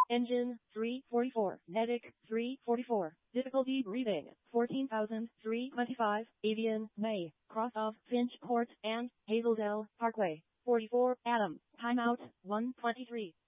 Engine 344. Medic 344. Difficulty breathing 14,325. Avian May. Cross of Finch Court and Hazeldale Parkway. 44. Adam. Timeout 123.